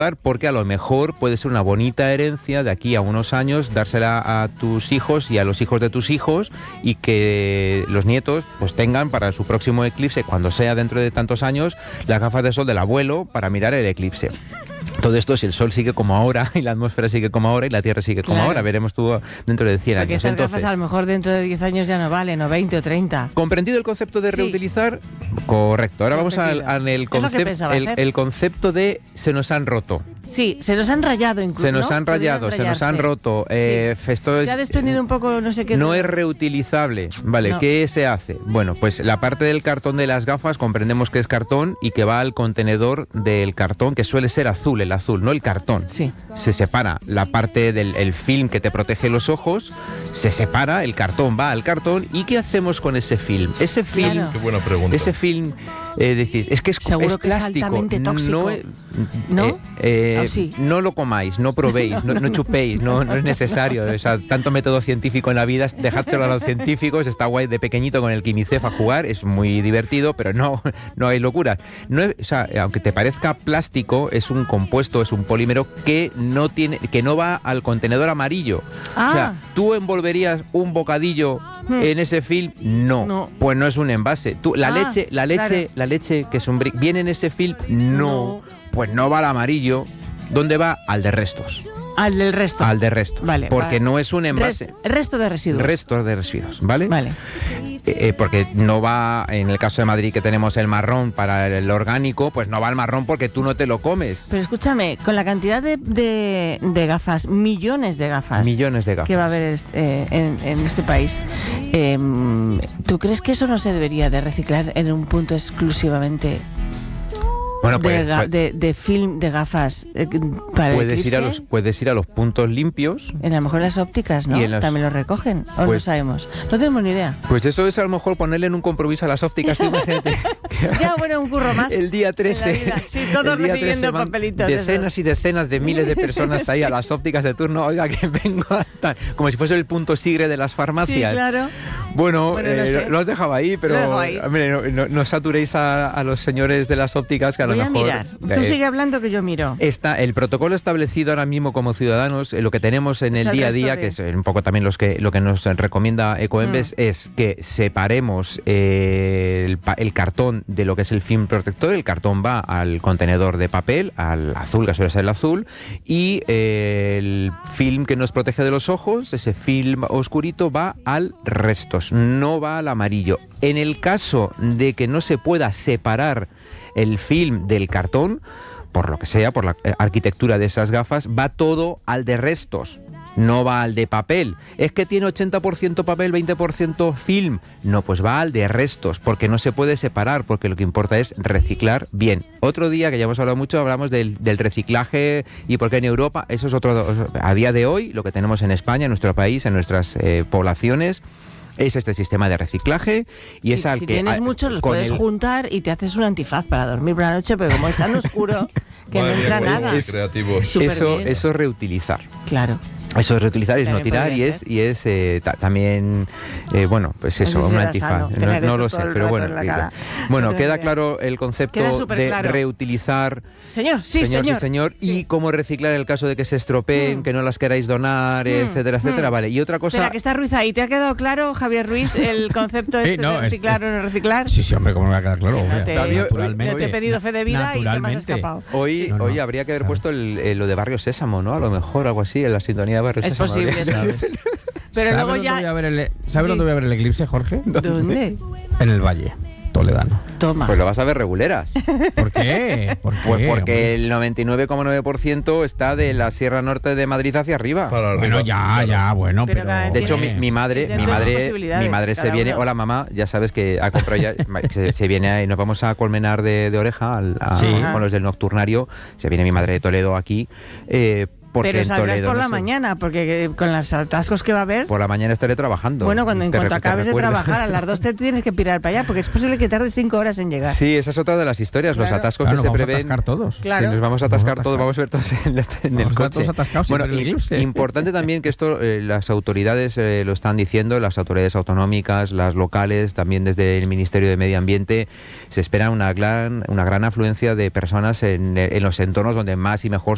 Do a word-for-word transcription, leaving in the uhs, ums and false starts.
porque a lo mejor puede ser una bonita herencia de aquí a unos años, dársela a tus hijos y a los hijos de tus hijos, y que los nietos pues tengan para su próximo eclipse, cuando sea dentro de tantos años, las gafas de sol del abuelo para mirar el eclipse. Todo esto, si el sol sigue como ahora y la atmósfera sigue como ahora y la Tierra sigue como Claro. ahora, veremos tú dentro de cien Porque años. estas Entonces, gafas a lo mejor dentro de diez años ya no valen, o veinte o treinta. ¿comprendido el concepto de Sí. reutilizar? Correcto. Ahora vamos al, al el, Es lo que concep- pensaba el, hacer. el concepto de se nos han roto. Sí, se nos han rayado incluso. Se nos ¿no? han rayado, Podrían se nos han rayarse. roto. Eh, esto es- Se ha desprendido un poco, no sé qué. No de- es reutilizable. Vale, No. ¿qué se hace? Bueno, pues la parte del cartón de las gafas comprendemos que es cartón y que va al contenedor del cartón, que suele ser azul, el azul, no el cartón. Sí. Se separa la parte del el film que te protege los ojos, se separa, el cartón va al cartón. ¿Y qué hacemos con ese film? Ese film, Claro. Qué buena pregunta. ese film, eh, decís, es que es, Seguro es que es plástico. altamente tóxico. No, es- ¿No? eh, eh, ¿O sí? no lo comáis, no probéis, no, no chupéis, no, no es necesario. O sea, tanto método científico en la vida, dejádselo a los científicos. Está guay de pequeñito con el Quimicef a jugar, es muy divertido, pero no, no hay locuras. No es- o sea, aunque te parezca plástico, es un compuesto, es un polímero que no tiene, que no va al contenedor amarillo. Ah. O sea, ¿tú envolverías un bocadillo Hmm. en ese film? No. No. Pues no es un envase. Tú, la Ah, leche, la leche, claro. la leche que es un brick, ¿viene en ese film? No. No. Pues no va al amarillo. ¿Dónde va? Al de restos. Al del resto. Al de restos. Vale, Porque vale. no es un envase. Res- resto de residuos. Restos de residuos, ¿vale? Vale. Eh, eh, porque no va, en el caso de Madrid que tenemos el marrón para el orgánico, pues no va el marrón porque tú no te lo comes. Pero escúchame, con la cantidad de, de, de gafas, millones de gafas, Millones de gafas. que va a haber est- eh, en, en este país, eh, ¿tú crees que eso no se debería de reciclar en un punto exclusivamente Bueno, de, pues, ga- pues, de, de film de gafas eh, para el puedes ir a eclipse? los puedes ir a los puntos limpios. En a lo mejor las ópticas, ¿no? Y en las- También lo recogen, o no Pues- sabemos. No tenemos ni idea. Pues eso es a lo mejor ponerle en un compromiso a las ópticas. Tú imagínate. Ya, bueno, un curro más. El día trece. En la vida. Sí, todos el día recibiendo trece van papelitos Decenas esos. y decenas de miles de personas ahí a las ópticas de turno. Oiga, que vengo a tal. Como si fuese el punto sigre de las Sí, farmacias. claro. Bueno, Bueno, no eh, sé. lo has dejado ahí, pero Lo dejo ahí. hombre, no, no- no saturéis a, a los señores de las ópticas que a Voy lo a mejor. mirar. Tú eh, sigue hablando que yo miro. Está el protocolo establecido ahora mismo como ciudadanos, eh, lo que tenemos en Es el el día a resto día, de- que es un poco también los que lo que nos recomienda Ecoembes, Mm. es que separemos eh, el, pa- el cartón de lo que es el film protector. El cartón va al contenedor de papel, al azul, que suele ser el azul, y eh, el film que nos protege de los ojos, ese film oscurito, va al restos, no va al amarillo. En el caso de que no se pueda separar el film del cartón, por lo que sea, por la eh, arquitectura de esas gafas, va todo al de restos, no va al de papel. Es que tiene ochenta por ciento papel, veinte por ciento film. No, pues va al de restos, porque no se puede separar, porque lo que importa es reciclar bien. Otro día, que ya hemos hablado mucho, hablamos del, del reciclaje y por qué en Europa. Eso es otro. A día de hoy, lo que tenemos en España, en nuestro país, en nuestras eh, poblaciones, es este sistema de reciclaje y Sí, es al si que tienes a- muchos, los con puedes el- juntar y te haces un antifaz para dormir por la noche, pero como es tan oscuro que no Madre mía, entra qué nada. muy creativos. Súper eso, bien. eso es reutilizar. Claro. Eso es reutilizar y es no También tirar y podría es, ser. y es eh, ta- también, eh, bueno, pues No eso, sé si un será antifaz. sano No, tener no eso lo todo sé, el pero rato bueno. en la que- cara. Bueno, No tengo queda idea. claro el concepto Queda de superclaro. reutilizar. Señor, sí, señor, señor. sí, señor. Y Sí. cómo reciclar en el caso de que se estropeen, Mm. que no las queráis donar, Mm, etcétera, etcétera. mm. Vale, y otra cosa. Espera, que está Ruiz ahí. ¿Te ha quedado claro, Javier Ruiz, el concepto Sí, este no, de es- reciclar o no reciclar? Sí, sí, hombre, ¿cómo no va a quedar claro? Que no Hombre, te- David, naturalmente. No te he pedido fe de vida y te me has Naturalmente. escapado. Hoy, No, no, hoy habría que haber claro. puesto el- eh, lo de Barrio Sésamo, ¿no? A lo mejor, algo así, en la sintonía de Barrio Es Sésamo. posible, habría- sí. ¿Sabes? Pero ¿Sabe luego dónde ya- voy a ver el- ¿Sabe Sí. dónde voy a ver el eclipse, Jorge? ¿Dónde? En el Valle Toledano. Toma. Pues lo vas a ver reguleras. ¿Por qué? ¿Por qué, Pues porque hombre? el noventa y nueve coma nueve por ciento está de la Sierra Norte de Madrid hacia arriba. Para Bueno, arriba, ya, claro. ya, bueno, Pero pero... cada vez De hecho, mi, tiene- mi madre, tiene mi todas las madre, posibilidades, mi madre se cada viene. uno. Hola, mamá, ya sabes que ha comprado ya, se, se viene y nos vamos a Colmenar de, de Oreja al- a- Sí. con los del Nocturnario. Se viene mi madre de Toledo aquí. Eh, porque Pero en saldrás Toledo por no la sé, mañana, porque eh, con los atascos que va a haber. por la mañana estaré trabajando. Bueno, cuando en Te cuanto re- te acabes de recuerdo. trabajar, a las dos te tienes que pirar para allá, porque es posible que tardes cinco horas en llegar. Sí, esa es otra de las historias, los Claro. atascos Claro, que nos se vamos a prevén. atascar todos. Claro. Sí, nos vamos a Nos vamos a atascar todos, atascar. vamos a ver todos en, la- en el Vamos a estar coche. todos atascados sin Bueno, ver el i- eclipse. importante también que esto eh, las autoridades eh, lo están diciendo, las autoridades autonómicas, las locales, también desde el Ministerio de Medio Ambiente, se espera una gran, una gran afluencia de personas en, en los entornos donde más y mejor